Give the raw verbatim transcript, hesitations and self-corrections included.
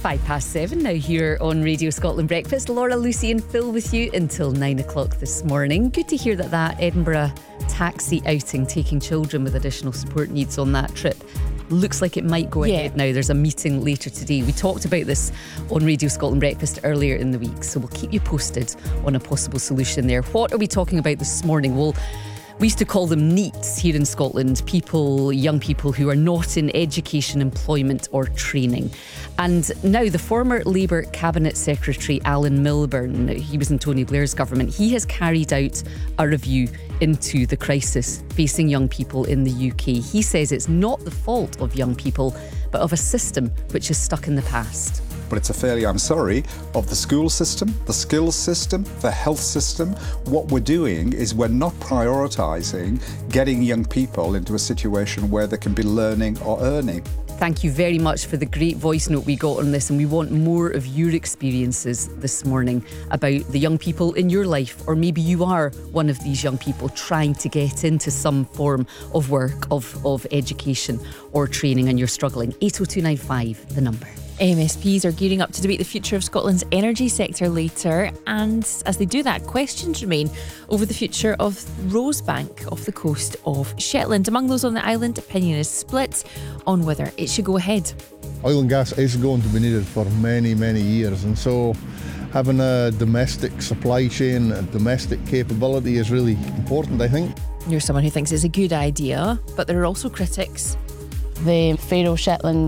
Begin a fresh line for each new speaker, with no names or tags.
Five past seven now here on Radio Scotland Breakfast. Laura, Lucy and Phil with you until nine o'clock this morning. Good to hear that that Edinburgh taxi outing, taking children with additional support needs on that trip, looks like it might go
Yeah.
ahead now. There's a meeting later today. We talked about this on Radio Scotland Breakfast earlier in the week, so we'll keep you posted on a possible solution there. What are we talking about this morning? Well, we used to call them NEETs here in Scotland, people, young people who are not in education, employment or training. And now the former Labour Cabinet Secretary Alan Milburn, he was in Tony Blair's government, he has carried out a review into the crisis facing young people in the U K. He says it's not the fault of young people, but of a system which is stuck in the past.
But it's a failure, I'm sorry, of the school system, the skills system, the health system. What we're doing is we're not prioritising getting young people into a situation where they can be learning or earning.
Thank you very much for the great voice note we got on this, and we want more of your experiences this morning about the young people in your life, or maybe you are one of these young people trying to get into some form of work, of, of education or training, and you're struggling. eight oh two nine five, the number.
M S Ps are gearing up to debate the future of Scotland's energy sector later, and as they do that, questions remain over the future of Rosebank off the coast of Shetland. Among those on the island, opinion is split on whether it should go ahead.
Oil and gas is going to be needed for many, many years, and so having a domestic supply chain, a domestic capability is really important, I think.
You're someone who thinks it's a good idea, but there are also critics.
The Faroe Shetland